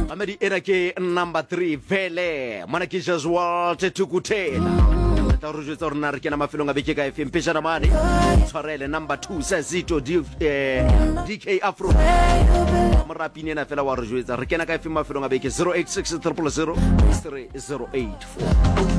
Amedi ena ke number 3 vele mana ke Jazwal Tukutela ta rujutsa rona re kena mafelong a beke ka FM peshana mane tshwarele number 2 Sazito DK Afro morapine na fela wa rujutsa re kena ka FM mafelong a beke 086000 3084